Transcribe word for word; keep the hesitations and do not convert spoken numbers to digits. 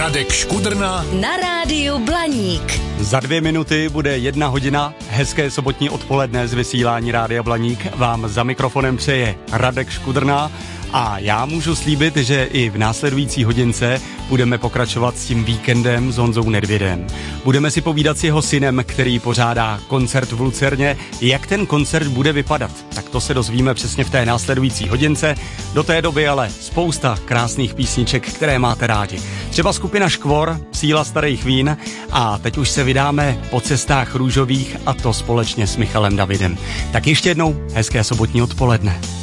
Radek Škudrna na rádiu Blaník. Za dvě minuty bude jedna hodina. Hezké sobotní odpoledne z vysílání Rádia Blaník vám za mikrofonem přeje Radek Škudrna. A já můžu slíbit, že i v následující hodince budeme pokračovat s tím víkendem s Honzou Nedvědem. Budeme si povídat s jeho synem, který pořádá koncert v Lucerně. Jak ten koncert bude vypadat, tak to se dozvíme přesně v té následující hodince. Do té doby ale spousta krásných písniček, které máte rádi. Třeba skupina Škvor, Síla starých vín, a teď už se vydáme po cestách růžových, a to společně s Michalem Davidem. Tak ještě jednou hezké sobotní odpoledne.